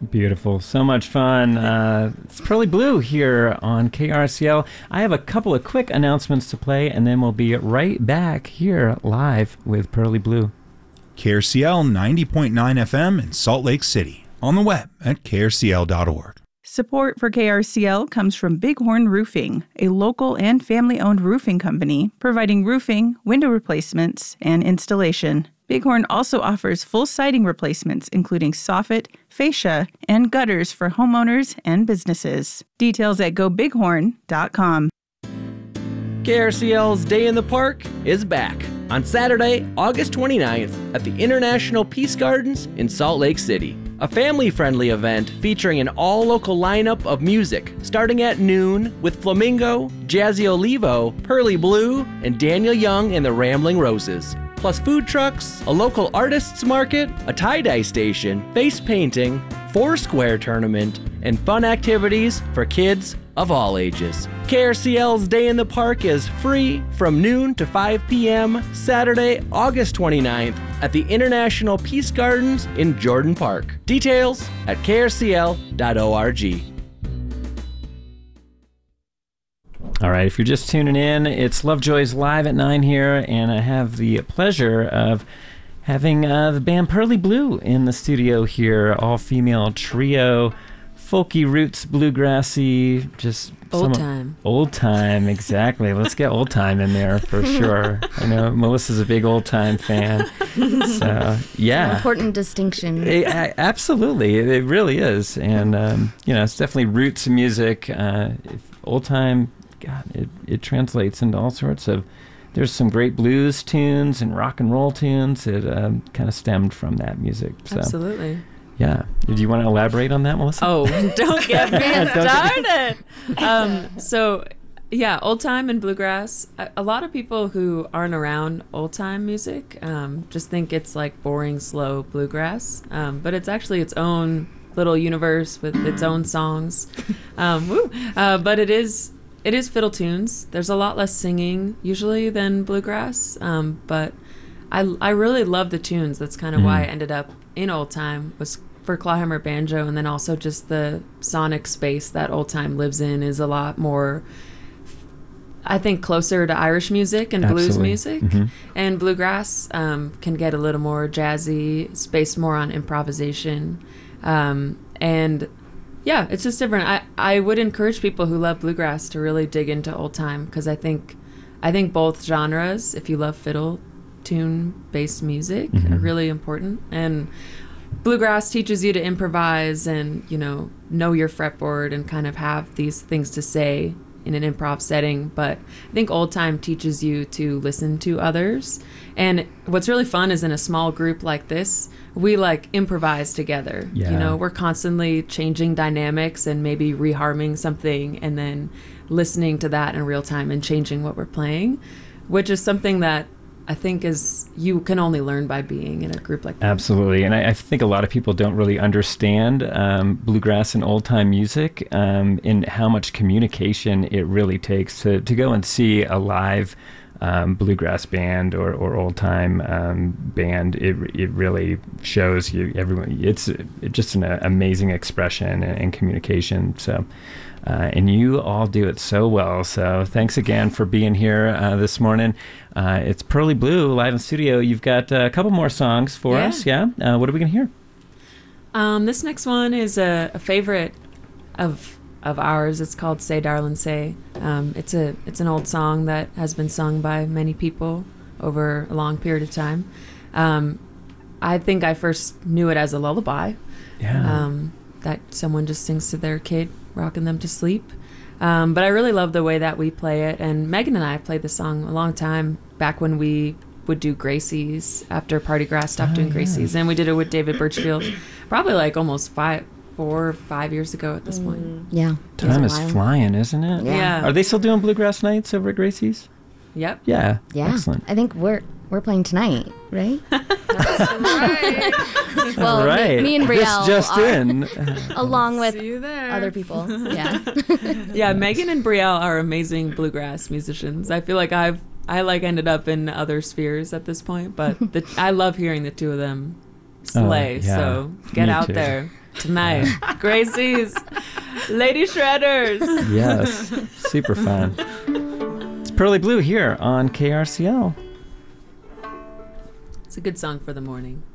Beautiful. So much fun. It's Pearly Blue here on KRCL. I have a couple of quick announcements to play, and then we'll be right back here live with Pearly Blue. KRCL 90.9 FM in Salt Lake City. On the web at krcl.org. Support for KRCL comes from Bighorn Roofing, a local and family-owned roofing company providing roofing, window replacements, and installation. Bighorn also offers full siding replacements, including soffit, fascia, and gutters for homeowners and businesses. Details at gobighorn.com. KRCL's Day in the Park is back on Saturday, August 29th at the International Peace Gardens in Salt Lake City. A family-friendly event featuring an all-local lineup of music starting at noon with Flamingo, Jazzy Olivo, Pearly Blue, and Daniel Young and the Rambling Roses. Plus food trucks, a local artists market, a tie-dye station, face painting, Foursquare tournament, and fun activities for kids of all ages. KRCL's Day in the Park is free from noon to 5 p.m. Saturday, August 29th at the International Peace Gardens in Jordan Park. Details at krcl.org. All right, if you're just tuning in, it's Lovejoy's Live at 9 here, and I have the pleasure of having the band Pearly Blue in the studio here, all-female trio, folky roots, bluegrassy, just old time. Old time, exactly. Let's get old time in there for sure. I know Melissa's a big old time fan, so yeah. It's an important distinction. Absolutely, it really is, and it's definitely roots music. Old time. God, it translates into all sorts of. There's some great blues tunes and rock and roll tunes. It kind of stemmed from that music. So. Absolutely. Yeah. Do you want to elaborate on that, Melissa? Oh, don't get me started. So, yeah, old time and bluegrass. A lot of people who aren't around old time music just think it's like boring, slow bluegrass. But it's actually its own little universe with its own songs. But it is fiddle tunes. There's a lot less singing usually than bluegrass, but I really love the tunes. That's kind of why I ended up in old time, was for clawhammer banjo, and then also just the sonic space that old time lives in is a lot more, I think, closer to Irish music and blues music. And bluegrass can get a little more jazzy, spaced more on improvisation, and yeah, it's just different. I would encourage people who love bluegrass to really dig into old time, because I think both genres, if you love fiddle tune based music, are really important. And bluegrass teaches you to improvise and know your fretboard and kind of have these things to say in an improv setting. But I think old time teaches you to listen to others. And what's really fun is in a small group like this, we like improvise together. Yeah. We're constantly changing dynamics and maybe reharming something and then listening to that in real time and changing what we're playing, which is something that I think you can only learn by being in a group like that. Absolutely. And I think a lot of people don't really understand bluegrass and old time music and how much communication it really takes to go and see a live bluegrass band or old time band. It really shows you everyone. It's just an amazing expression and communication. So. And you all do it so well. So thanks again for being here this morning. It's Pearly Blue live in studio. You've got a couple more songs for us. Yeah. What are we going to hear? This next one is a favorite of ours. It's called Say Darlin' Say. It's an old song that has been sung by many people over a long period of time. I think I first knew it as a lullaby. Yeah. That someone just sings to their kid, rocking them to sleep. But I really love the way that we play it. And Megan and I played the song a long time back when we would do Gracie's after Party Grass stopped doing Gracie's. And we did it with David Birchfield probably like almost 4 or 5 years ago at this point. Yeah. Time is flying, isn't it? Yeah. Are they still doing bluegrass nights over at Gracie's? Yep. Yeah. Yeah. Excellent. I think we're playing tonight, right? Right. Well, right. me and Brielle just are, in. along with See you there. other people. Yeah. Yeah, Megan and Brielle are amazing bluegrass musicians. I feel like I ended up in other spheres at this point, but I love hearing the two of them slay. yeah. So get Me out too. there. tonight. Gracie's Lady Shredders. Yes, super fun. It's Pearly Blue here on KRCL. It's a good song for the morning.